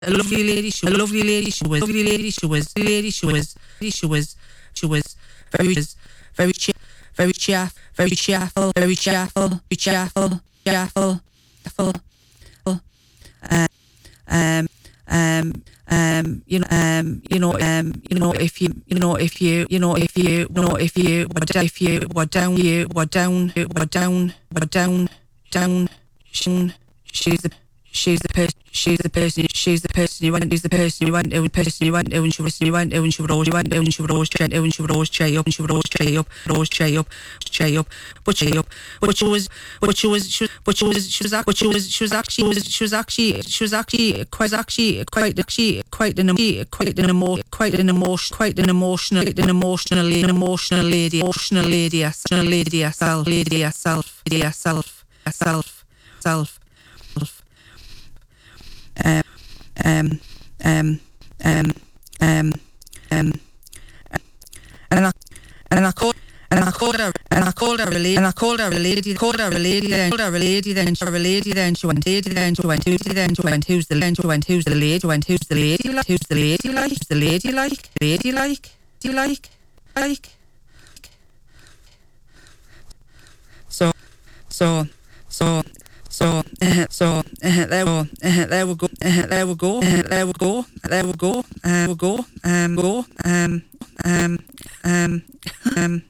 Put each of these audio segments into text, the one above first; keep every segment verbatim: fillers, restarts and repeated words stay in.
a lovely lady. She, a lovely lady. She was lovely lady. She was lady. She was she was she was very very cheer, very cheerful, very cheerful, very cheerful, very cheerful, cheerful, cheerful. Uh, um, um, um, you know, um, you know, um, you know, if you, you know, if you, you know, if you, you know, if you were down, if you were down, you were down, were down, were down, down, down. She's the, she's the person, she's the person, she's the person you went, she's the person you went to, the person you went to, and she was, you went to, and she would always, you went to, and she would always try to, and she would always try up, and she would always try up, always try up, try up, but try up, but she was, but she was, she, but she was, she was, but she was, she was actually, was, she was actually, she was actually, quite actually, quite actually, quite an, quite an emotion, quite an emotion, quite an emotional, an emotional, an emotional lady, emotional lady, emotional lady herself, lady herself, lady herself, herself, self. Um, um, um, um, um, um, and I, and I called, and I called her, and I called her a lady, and I called her a lady, called her a lady, then called her a lady, then she was a lady, then she went, lady, then she went, who's the, then she went, who's the, then she went, who's the lady, went, who's the lady like, who's the lady like, who's the lady like, lady like, do you like, like, so, so, so. So, uh, so uh, there, we, uh, there we go. Uh, there we go. Uh, there we go. There we go. Uh, we go. Um, go. Um, um, um, um.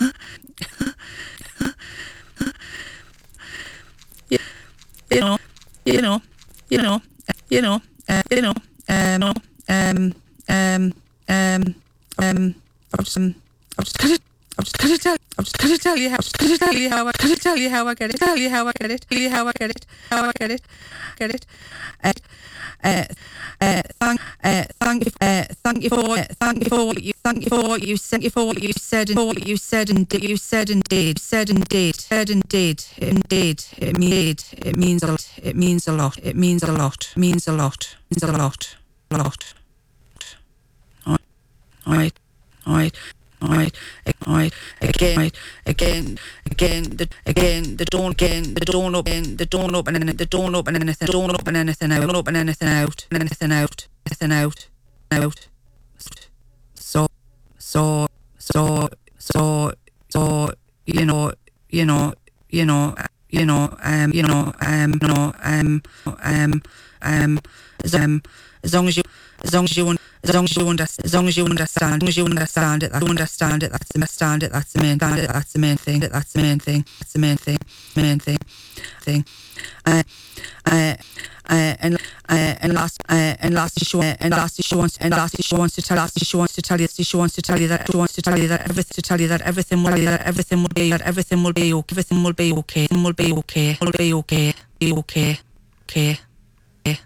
you, you know, you know, you know, you know, uh, you know, uh, no, um, um, um, um. I'm just, I'm just gonna. I'm just gonna tell. I'm just gonna tell you how. I'm just gonna tell you how. I'm gonna tell you how I get it. Tell you how I get it. Tell you how I get it. How I get it. Get it. Uh, uh, uh, thank, uh, thank you, uh, thank you for, uh, thank you for what you, thank you for what you said, you for what you said, and for what you said and did, you said and did, said and did, said and did, and did. It means, it means a lot. It means a lot. It means a lot. Means a lot. Means a lot. A lot. All right. All right. All right, all right, again, right, again, again, the, again, the don't, again, the don't open, the don't open, and the don't open anything, don't open anything out, don't open anything out, anything out, anything out, out. So, so, so, so, so, you know, you know, you know, you know, um, you know, um, you know, um, um, um, as um, as long as you, as long as you. As long as you understand, as long as you understand, as long as you understand it, you understand it. That's the understand it. That's the main. That's the main thing. That's the main thing. That's the main thing. Main thing. Thing. Uh, uh, uh, and uh, and last uh, and last she uh, and last she wants and last she wants to tell us she wants to tell you she wants to tell you that she wants to tell you that everything to tell you that everything will that everything will be that everything will be okay. Everything will be okay. Will be okay. Will be okay. Be okay. Okay. Okay.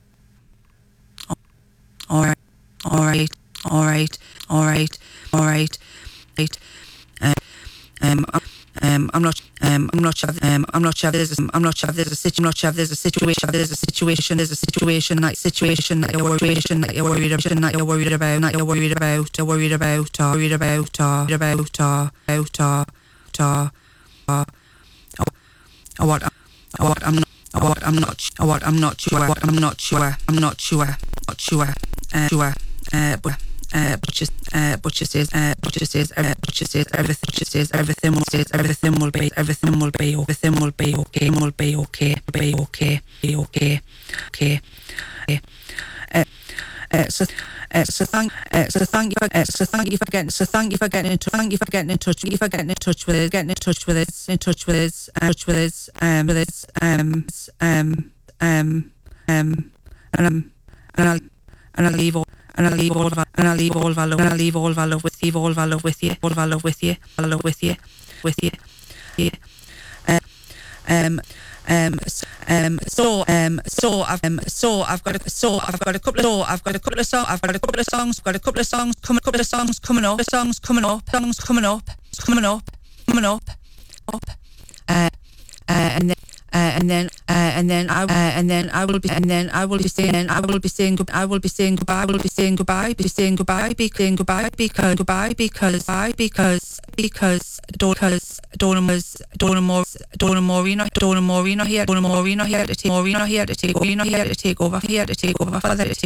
All right. All right, all right, all right, all right, right. Uh, um, um, I'm not, um, I'm not sure, um, I'm not sure. There's, a, I'm not sure. There's a situation. I'm not sure. There's a situation. There's a situation. There's a situation. That situation that you're worried, that you're worried about, that you're worried about, that you're worried about, you're worried about, or worried about, or worried about, or about, or, or, or what, or what I'm not, or what I'm not, or what I'm not sure, what I'm not sure, I'm not sure, not sure, uh, sure. Uh, but uh, but just uh, but just says uh, but just says uh, but just says everything just says everything will says everything will be everything will be everything will be okay will be okay be okay be okay okay. Uh, uh, so uh, so thank uh, so thank you for, uh, so thank you for getting so thank you for getting in touch thank you for getting in touch you for getting in touch with us getting in touch with us in touch with us uh, touch with us um with us um um um um and um and I'll and I'll leave all. And I'll leave all of our, and I'll leave all of our love, and I'll leave all of our love with you, all of our love with you, all of our love with you, all love with you, with you, yeah. Uh, um, um, so, um, so, um, so I've, um, so I've got a, so I've got a couple of, so I've got a couple of songs, I've got a couple of songs, I've got a couple of songs coming, couple of songs coming up, songs coming up, songs coming up, coming up, coming up, up, uh, uh, and then. Uh, and then, uh, and then I, uh, and then I will be, and then I will be saying, and I will be saying, go- I will be saying goodbye. I will be saying goodbye. Be saying goodbye. Be saying goodbye because goodbye because I because because because Donna was Donna Mor Donna Morino Donna Morino here Donna Morino here to take Morino here to take Morino here to take over here to take over for the